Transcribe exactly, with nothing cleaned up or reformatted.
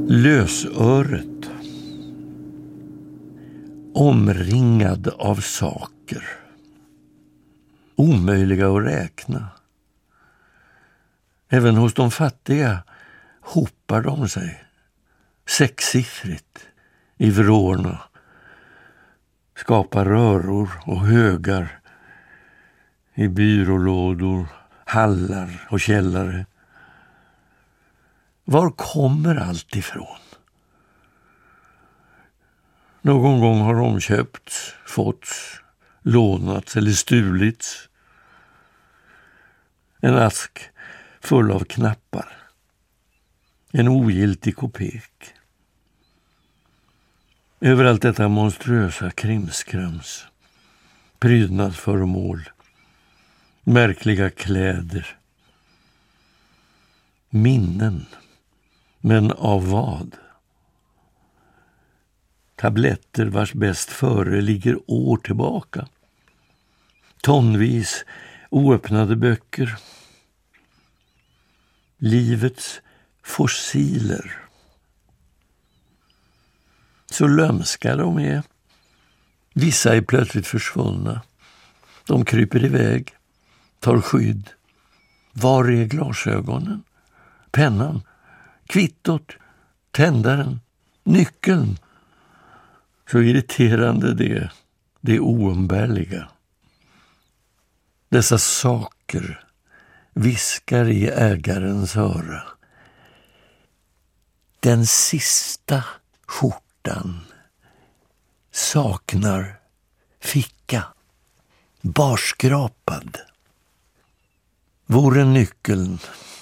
Lösöret. Omringad av saker. Omöjliga att räkna. Även hos de fattiga hopar de sig. Sexsiffrigt i vrårna. Skapar röror och högar i byrålådor, hallar och källare. Var kommer allt ifrån? Någon gång har de köpts, fåtts, lånats eller stulits. En ask full av knappar. En ogiltig kopek. Överallt detta monströsa krimskrams. Prydnadsföremål. Märkliga kläder. Minnen. Men av vad? Tabletter vars bäst före ligger år tillbaka. Tonvis oöppnade böcker. Livets fossiler. Så lömska de är. Vissa är plötsligt försvunna. De kryper iväg. Tar skydd. Var är glasögonen? Pennan? Kvittot? Tändaren? Nyckeln? Så irriterande det, det oumbärliga. Dessa saker viskar i ägarens öra. Den sista skjortan saknar ficka, barskrapad. Vore nyckeln